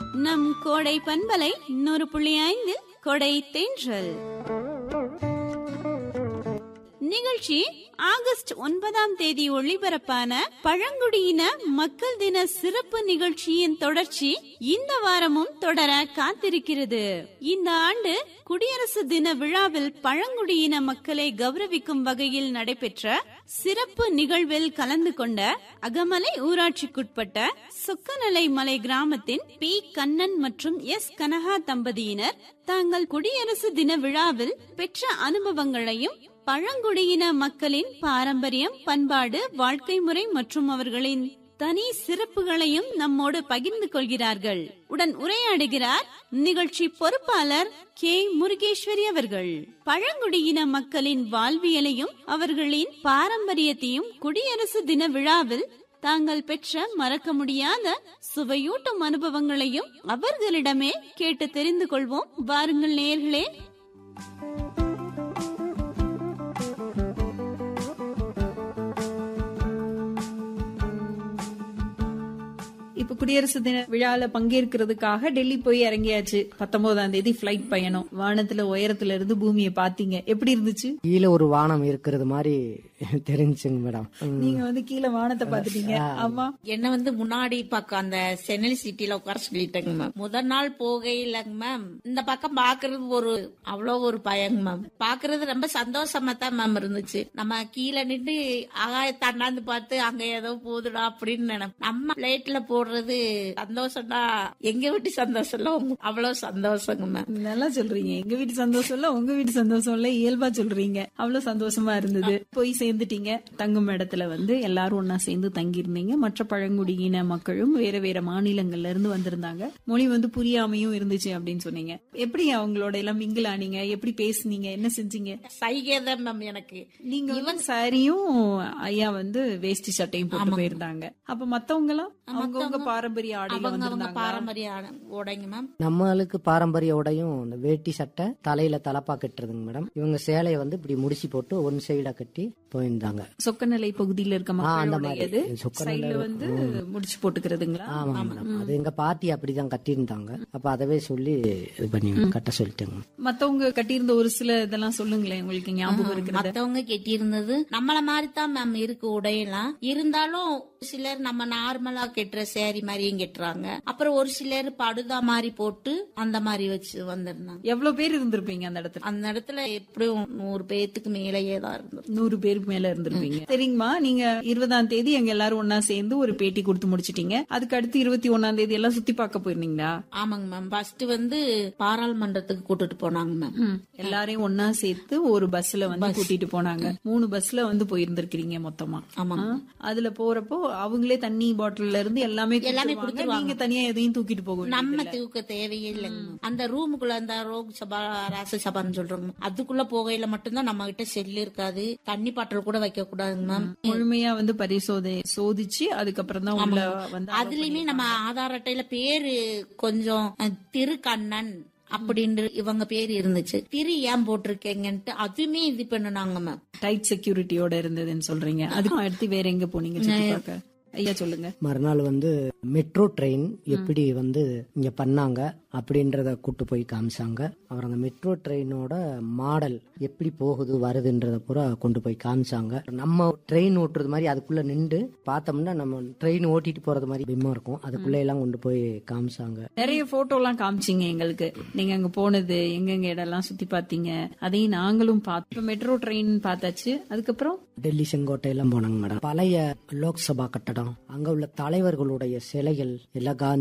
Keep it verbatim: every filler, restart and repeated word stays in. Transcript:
நம் கோடை பண்பலை நூறு புள்ளி ஐந்து கொடை தென்றல் நிகழ்ச்சி ஆகஸ்ட் ஒன்பதாம் தேதி ஒளிபரப்பான பழங்குடியின மக்கள் தின சிறப்பு நிகழ்ச்சியின் தொடர்ச்சி இந்த வாரமும் தொடர காத்திருக்கிறது. இந்த ஆண்டு குடியரசு தின விழாவில் பழங்குடியின மக்களை கௌரவிக்கும் வகையில் நடைபெற்ற சிறப்பு நிகழ்வில் கலந்து கொண்ட அகமலை ஊராட்சிக்குட்பட்ட சொக்கநலை மலை கிராமத்தின் பி கண்ணன் மற்றும் எஸ் கனகா தம்பதியினர் தாங்கள் குடியரசு தின விழாவில் பெற்ற அனுபவங்களையும் பழங்குடியின மக்களின் பாரம்பரியம், பண்பாடு, வாழ்க்கை முறை மற்றும் அவர்களின் தனி சிறப்புகளையும் நம்மோடு பகிர்ந்து கொள்கிறார்கள். உடன் உரையாடுகிறார் நிகழ்ச்சி பொறுப்பாளர் கே முருகேஸ்வரி அவர்கள். பழங்குடியின மக்களின் வாழ்வியலையும் அவர்களின் பாரம்பரியத்தையும் குடியரசு தின விழாவில் தாங்கள் பெற்ற மறக்க முடியாத சுவையூட்டும் அனுபவங்களையும் அவர்களிடமே கேட்டு தெரிந்து கொள்வோம். வாருங்கள் நேயர்களே. இப்ப குடியரசு தின விழால பங்கேற்கிறதுக்காக டெல்லி போய் இறங்கியாச்சு. பத்தொன்பதாம் தேதி பிளைட் பயணம். வானத்துல உயரத்துல இருந்து பூமியை பாத்தீங்க, எப்படி இருந்துச்சு? கீழே ஒரு வானம் இருக்கிறது மாதிரி தெரிஞ்சுங்க மேடம். நீங்க வந்து கீழே வானத்தை பாத்துட்டீங்க. ஆமா, என்ன வந்து முன்னாடி பக்கம் அந்த சென்னை சிட்டில உட்கார சொல்லிட்டேங்க மேம். முதல் நாள் போகையிலங்க மேம் இந்த பக்கம் பாக்குறது ஒரு அவ்வளவு ஒரு பயங்க மேம். பாக்குறது ரொம்ப சந்தோஷமா தான் மேம் இருந்துச்சு. நம்ம கீழே நின்று ஆகாயத்தை அண்ணாந்து பார்த்து அங்க ஏதோ போதுடா அப்படின்னு நினைப்போம். நம்ம பிளைட்ல போடுறது சந்தோஷம்டா எங்க வீட்டு சந்தோஷம் இல்ல, அவ்வளவு சந்தோஷங்க மேம். நல்லா சொல்றீங்க. எங்க வீட்டு சந்தோஷம் இல்ல, உங்க வீட்டு சந்தோஷம் இல்ல, இயல்பா சொல்றீங்க. அவ்வளவு சந்தோஷமா இருந்தது. போய் சேர்ந்துட்டீங்க. தங்கும் இடத்துல வந்து எல்லாரும் ஒன்னா சேர்ந்து தங்கி இருந்தீங்க. மற்ற பழங்குடியின மக்களும் வேற வேற மாநிலங்கள்ல இருந்து வந்திருந்தாங்க. மொழி வந்து புரியாமையும் இருந்துச்சு அப்படின்னு சொன்னீங்க. எப்படி அவங்களோட எல்லாம் மிங்கிள் ஆனீங்க? எப்படி பேசுனீங்க? என்ன செஞ்சீங்க? சைகேதான் மேம் எனக்கு. நீங்க இவன் சாரியும் ஐயா வந்து வேஷ்டி சட்டையும் போட்டு போயிருந்தாங்க. அப்ப மத்தவங்க எல்லாம் அவங்கவுங்க பாரம்பரிய ஆடையில வந்திருந்தாங்க. பாரம்பரிய உடைங்க மேம். நம்மளுக்கு பாரம்பரிய உடையும் இந்த வேட்டி சட்டை தலையில தலப்பா கட்டுறதுங்க மேடம். இவங்க சேலையை வந்து இப்படி முடிச்சு போட்டு ஒன் சைடா கட்டி போயிருந்தாங்க. சொக்கநலை பகுதியில இருக்க மக்களுடையது சைடுல வந்து முடிச்சு போட்டுக்கிறதுங்களா? ஆமா மேடம். அது எங்க பாட்டி அப்படிதான் கட்டியிருந்தாங்க. அப்ப அதவே சொல்லி இது பண்ணி கட்ட சொல்லிட்டாங்க. மத்தவங்க கட்டியிருந்த ஒரு சில இதெல்லாம் சொல்லுங்களேன், உங்களுக்கு ஞாபகம் இருக்கு? மத்தவங்க கட்டியிருந்தது நம்மள மாதிரி தான் மேம் இருக்கு உடையெல்லாம். இருந்தாலும் சிலர் நம்ம நார்மலா கெட்டுற சேரி மாதிரியும் கெட்டுறாங்க. அப்புறம் ஒரு சிலர் படுதா மாதிரி போட்டு அந்த மாதிரி வச்சு வந்திருந்தாங்க. எவ்வளவு பேர் இருந்திருப்பீங்க அந்த இடத்துல? அந்த இடத்துல எப்படியும் நூறு பேத்துக்கு மேலேயே தான் இருந்தது. நூறு பேருக்கு மேல இருந்திருப்பீங்க. சரிங்கம்மா, நீங்க இருபதாம் தேதி எங்க எல்லாரும் ஒன்னா சேர்ந்து ஒரு பேட்டி கொடுத்து முடிச்சிட்டீங்க. அதுக்கு அடுத்து இருபத்தி ஒன்னாம் தேதி எல்லாம் சுத்தி பார்க்க போயிருந்தீங்களா? ஆமாங்க மேம். ஃபர்ஸ்ட் வந்து பாராளுமன்றத்துக்கு கூட்டிட்டு போனாங்க மேம். எல்லாரையும் ஒன்னா சேர்த்து ஒரு பஸ்ல வந்து கூட்டிட்டு போனாங்க. மூணு பஸ்ல வந்து போயிருந்திருக்கீங்க மொத்தமா. ஆமா. அதுல போறப்போ அவங்களே தண்ணி பாட்டில்ல இருந்து எல்லாமே எல்லாமே கொடுத்துருவாங்க. நீங்க தனியா எதையும் தூக்கிட்டு போக நம்ம தூக்க தேவையே இல்லைங்க. அந்த ரூமுக்குள்ள அந்த ரோக் சபா ராசசபான்னு சொல்றாங்க, அதுக்குள்ள போகையில மட்டும்தான் நம்ம கிட்ட செல்லு இருக்காது. தண்ணி பாட்டில் கூட வைக்க கூடாதுங்க மேம். முழுமையா வந்து பரிசோதனை சோதிச்சு அதுக்கப்புறம் தான் உள்ள வந்து. அதுலயுமே நம்ம ஆதார் அட்டையில பேரு கொஞ்சம் திருக்கண்ணன் அப்படின்னு இவங்க பேர் இருந்துச்சு. திரு ஏன் போட்டிருக்கீங்கன்ட்டு அதுவுமே இது பண்ணுனாங்க மேம். டைட் செக்யூரிட்டியோட இருந்ததுன்னு சொல்றீங்க. அதுக்கும் அடுத்து வேற எங்க போனீங்க? ஐயா சொல்லுங்க. மறுநாள் வந்து மெட்ரோ ட்ரெயின் எப்படி வந்து இங்க பண்ணாங்க அப்படின்றத கூட்டு போய் காமிச்சாங்க. அப்புறம் அந்த மெட்ரோ ட்ரெயினோட மாடல் எப்படி போகுது வருதுன்றத பூரா கொண்டு போய் காமிச்சாங்க. நம்ம ட்ரெயின் ஓட்டுறது மாதிரி அதுக்குள்ள நின்று பார்த்தோம்னா நம்ம ட்ரெயின் ஓட்டிட்டு போறது மாதிரி பிம்பம் இருக்கும். அதுக்குள்ள எல்லாம் கொண்டு போய் காமிச்சாங்க. நிறைய போட்டோ எல்லாம் காமிச்சிங்க எங்களுக்கு. நீங்க அங்க போனது எங்கெங்க இடம்லாம் சுத்தி பாத்தீங்க, அதையும் நாங்களும் பார்த்தோம். மெட்ரோ ட்ரெயின் பார்த்தாச்சு. அதுக்கப்புறம் டெல்லி செங்கோட்டை எல்லாம் போனாங்க மேடம். பழைய லோக்சபா கட்டடம், அங்க உள்ள தலைவர்களுடைய சிலைகள் எல்லாம்